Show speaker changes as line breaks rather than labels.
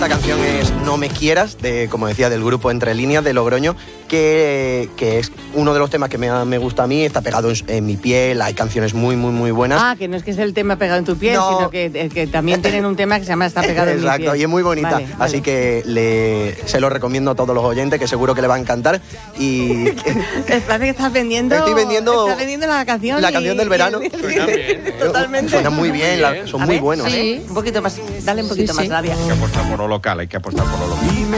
esta canción es No me quieras, como decía, del grupo Entre Líneas de Logroño, que es uno de los temas que me gusta a mí, está pegado en mi piel, hay canciones muy, muy, muy buenas.
Ah, que no es que es el tema pegado en tu piel,
No.
sino que también tienen un tema que se llama Está pegado en mi piel.
Exacto, y es muy bonita,
Vale,
así que se lo recomiendo a todos los oyentes, que seguro que le va a encantar. Y
Parece que estás vendiendo...
Estoy vendiendo
la canción.
la canción del verano.
Suena bien,
Totalmente.
Suena muy bien, son
A
muy
ver,
buenos.
a ver, un poquito más, dale un poquito más, Rabia.
Hay que apostar por lo local, hay que apostar por lo local.